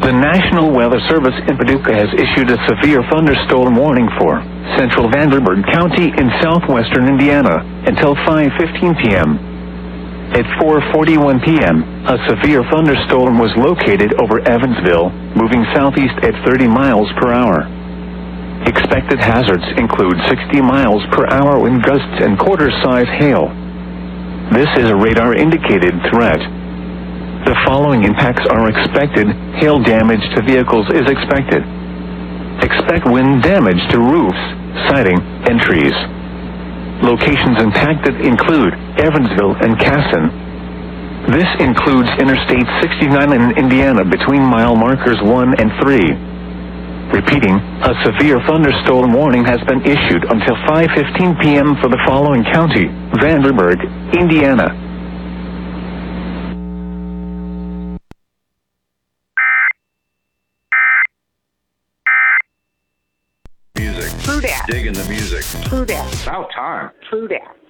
The National Weather Service in Paducah has issued a severe thunderstorm warning for central Vanderburgh County in southwestern Indiana until 5:15 p.m. At 4:41 p.m., a severe thunderstorm was located over Evansville, moving southeast at 30 miles per hour. Expected hazards include 60 miles per hour wind gusts and quarter-size hail. This is a radar-indicated threat. The following impacts are expected. Hail damage to vehicles is expected. Expect wind damage to roofs, siding, and trees. Locations impacted include Evansville and Casson. This includes Interstate 69 in Indiana between mile markers 1 and 3. Repeating, a severe thunderstorm warning has been issued until 5:15 p.m. for the following county: Vanderburgh, Indiana. Music. True that. Digging the music. True that. About time. True that.